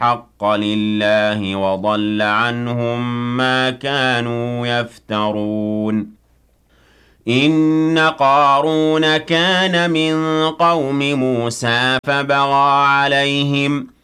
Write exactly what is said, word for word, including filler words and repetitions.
الْحَقَّ لِلَّهِ وَضَلَّ عَنْهُم مَّا كَانُوا يَفْتَرُونَ إِنَّ قَارُونَ كَانَ مِن قَوْمِ مُوسَىٰ فَبَغَىٰ عَلَيْهِمْ